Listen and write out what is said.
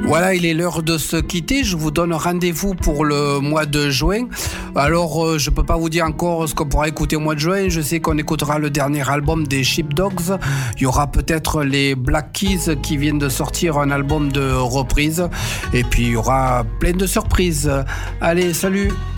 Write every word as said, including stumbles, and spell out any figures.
Voilà, il est l'heure de se quitter. Je vous donne rendez-vous pour le mois de juin. Alors, euh, je peux pas vous dire encore ce qu'on pourra écouter au mois de juin. Je sais qu'on écoutera le dernier album des Sheepdogs. Il y aura peut-être les Black Keys qui viennent de sortir un album de reprise. Et puis, il y aura plein de surprises. Allez, salut!